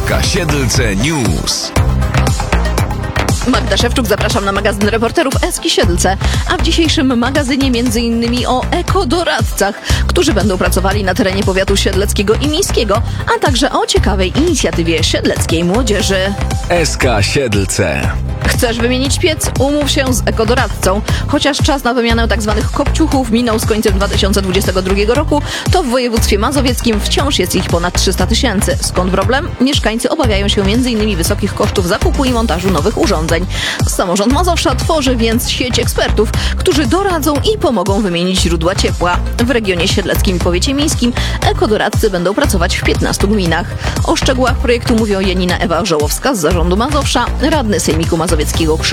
SK Siedlce News. Magda Szewczuk, zapraszam na magazyn reporterów Eski Siedlce, a w dzisiejszym magazynie m.in. o ekodoradcach, którzy będą pracowali na terenie powiatu siedleckiego i miejskiego, a także o ciekawej inicjatywie siedleckiej młodzieży. SK Siedlce. Chcesz wymienić piec? Umów się z ekodoradcą. Chociaż czas na wymianę tzw. kopciuchów minął z końcem 2022 roku, to w województwie mazowieckim wciąż jest ich ponad 300 000. Skąd problem? Mieszkańcy obawiają się m.in. wysokich kosztów zakupu i montażu nowych urządzeń. Samorząd Mazowsza tworzy więc sieć ekspertów, którzy doradzą i pomogą wymienić źródła ciepła. W regionie siedleckim i powiecie miejskim ekodoradcy będą pracować w 15 gminach. O szczegółach projektu mówią Janina Ewa Żołowska z Zarządu Mazowsza, radny Sejmiku Mazowieckiego Krzysztof